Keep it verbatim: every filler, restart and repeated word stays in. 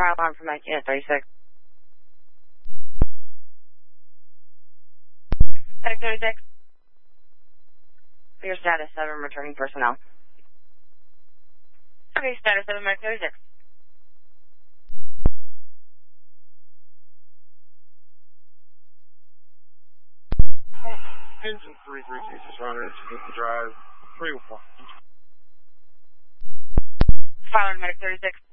Fire alarm from Mike Unit thirty-six. Medic thirty-six. Your status seven, returning personnel. Okay, status seven, Medic thirty-six. Engine three three two, just running it to drive three oh four. Fire alarm, Medic thirty-six.